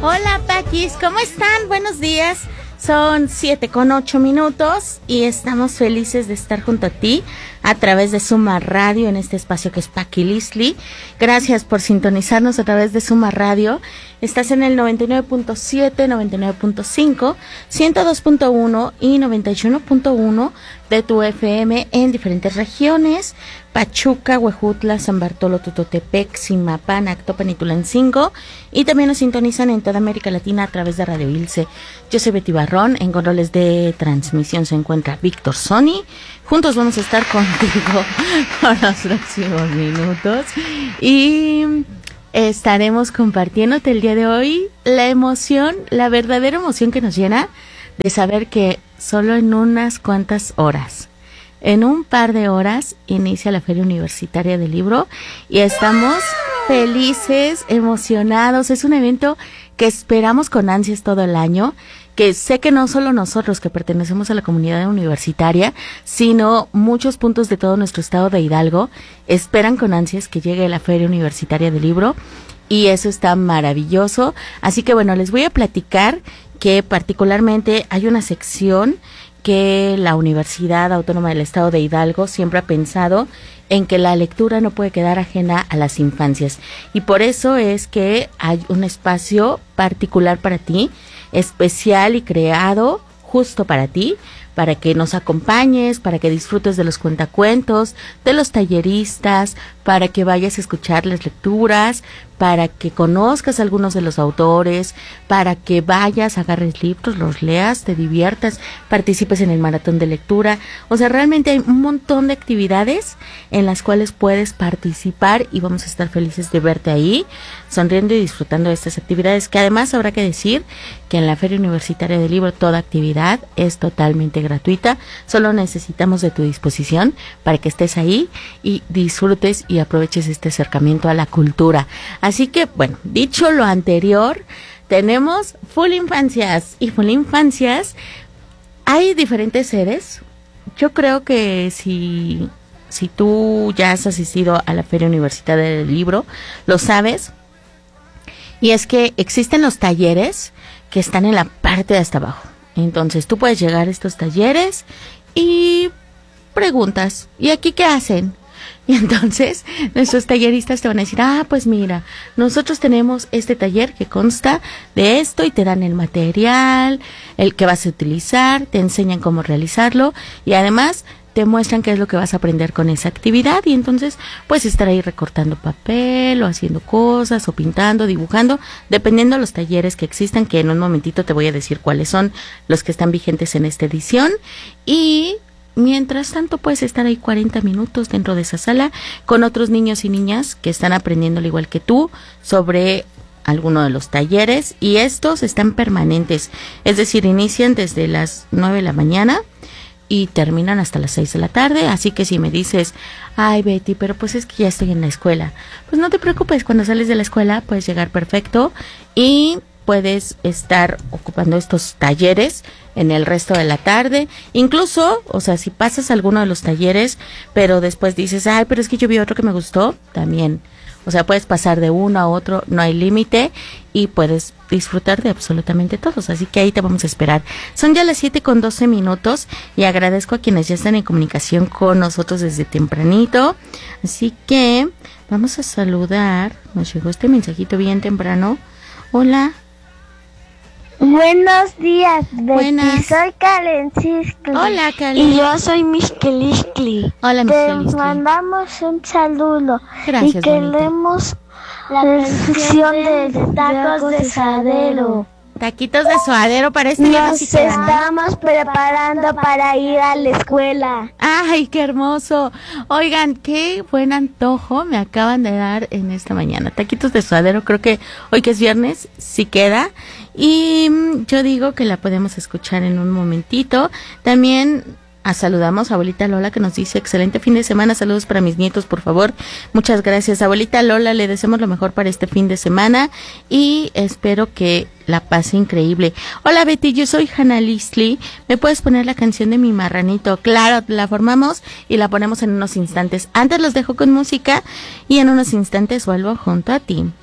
Hola, Paquis, ¿cómo están? Buenos días. Son 7:08 y estamos felices de estar junto a ti a través de Suma Radio en este espacio que es Paquilistli. Gracias por sintonizarnos a través de Suma Radio. Estás en el 99.7, 99.5, 102.1 y 91.1 de tu FM en diferentes regiones: Pachuca, Huejutla, San Bartolo, Tototepec, Zimapán, Actopan y Tulancingo. Y también nos sintonizan en toda América Latina a través de Radio Ilse. Yo soy Betty Barrón, en controles de transmisión se encuentra Víctor Sony. Juntos vamos a estar contigo por los próximos minutos y estaremos compartiéndote el día de hoy la emoción, la verdadera emoción que nos llena de saber que solo en unas cuantas horas, en un par de horas, inicia la Feria Universitaria del Libro y estamos felices, emocionados. Es un evento que esperamos con ansias todo el año, que sé que no solo nosotros que pertenecemos a la comunidad universitaria, sino muchos puntos de todo nuestro estado de Hidalgo esperan con ansias que llegue la Feria Universitaria del Libro y eso está maravilloso. Así que bueno, les voy a platicar que particularmente hay una sección que la Universidad Autónoma del Estado de Hidalgo siempre ha pensado en que la lectura no puede quedar ajena a las infancias y por eso es que hay un espacio particular para ti, especial y creado justo para ti, para que nos acompañes, para que disfrutes de los cuentacuentos, de los talleristas, para que vayas a escuchar las lecturas, para que conozcas algunos de los autores, para que vayas, agarres libros, los leas, te diviertas, participes en el maratón de lectura. O sea, realmente hay un montón de actividades en las cuales puedes participar y vamos a estar felices de verte ahí, sonriendo y disfrutando de estas actividades, que además habrá que decir que en la Feria Universitaria del Libro toda actividad es totalmente gratuita, solo necesitamos de tu disposición para que estés ahí y disfrutes y aproveches este acercamiento a la cultura. Así que, bueno, dicho lo anterior, tenemos Full Infancias y Full Infancias. Hay diferentes sedes. Yo creo que si tú ya has asistido a la Feria Universitaria del Libro, lo sabes. Y es que existen los talleres que están en la parte de hasta abajo. Entonces tú puedes llegar a estos talleres y preguntas, ¿y aquí qué hacen? Y entonces nuestros talleristas te van a decir, pues mira, nosotros tenemos este taller que consta de esto y te dan el material, el que vas a utilizar, te enseñan cómo realizarlo y además te muestran qué es lo que vas a aprender con esa actividad y entonces puedes estar ahí recortando papel o haciendo cosas o pintando, dibujando, dependiendo de los talleres que existan, que en un momentito te voy a decir cuáles son los que están vigentes en esta edición. Y mientras tanto puedes estar ahí 40 minutos dentro de esa sala con otros niños y niñas que están aprendiendo al igual que tú sobre alguno de los talleres y estos están permanentes, es decir, inician desde las 9 de la mañana y terminan hasta las 6 de la tarde, así que si me dices, ay Betty, pero pues es que ya estoy en la escuela, pues no te preocupes, cuando sales de la escuela puedes llegar perfecto y puedes estar ocupando estos talleres en el resto de la tarde, incluso, o sea, si pasas alguno de los talleres, pero después dices, ay, pero es que yo vi otro que me gustó, también. O sea, puedes pasar de uno a otro, no hay límite y puedes disfrutar de absolutamente todos. Así que ahí te vamos a esperar. Son ya las 7:12 y agradezco a quienes ya están en comunicación con nosotros desde tempranito. Así que vamos a saludar. Nos llegó este mensajito bien temprano. Hola. Buenos días, Betty. Buenas. Soy Karen Ciscli. Hola, Karen. Y yo soy Miskelistli. Hola, Miskelistli. Te mandamos un saludo. Gracias, y queremos la sección de tacos de suadero. Taquitos de suadero para este Nos estamos preparando para ir a la escuela. ¡Ay, qué hermoso! Oigan, qué buen antojo me acaban de dar en esta mañana. Taquitos de suadero, creo que hoy que es viernes, sí queda. Y yo digo que la podemos escuchar en un momentito. También saludamos a abuelita Lola que nos dice, excelente fin de semana, saludos para mis nietos, por favor. Muchas gracias, abuelita Lola, le deseamos lo mejor para este fin de semana y espero que la pase increíble. Hola Betty, yo soy Hannah Listley, ¿me puedes poner la canción de mi marranito? Claro, la formamos y la ponemos en unos instantes. Antes los dejo con música y en unos instantes vuelvo junto a ti.